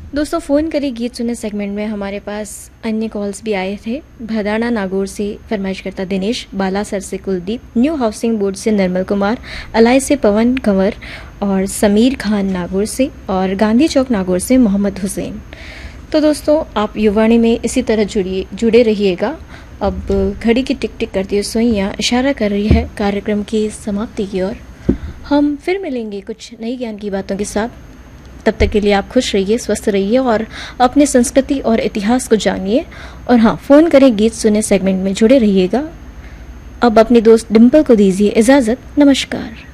दोस्तों, फ़ोन करें गीत सुने सेगमेंट में हमारे पास अन्य कॉल्स भी आए थे। भदाना नागौर से फरमाइश करता दिनेश, बालासर से कुलदीप, न्यू हाउसिंग बोर्ड से निर्मल कुमार, अलाई से पवन कंवर और समीर खान नागौर से, और गांधी चौक नागौर से मोहम्मद हुसैन। तो दोस्तों, आप युवाणी में इसी तरह जुड़े रहिएगा। अब घड़ी की टिक टिक करती हुई सुइयां इशारा कर रही है कार्यक्रम की समाप्ति की ओर। हम फिर मिलेंगे कुछ नई ज्ञान की बातों के साथ। तब तक के लिए आप खुश रहिए, स्वस्थ रहिए और अपने संस्कृति और इतिहास को जानिए। और हाँ, फ़ोन करें गीत सुने सेगमेंट में जुड़े रहिएगा। अब अपनी दोस्त डिम्पल को दीजिए इजाज़त। नमस्कार।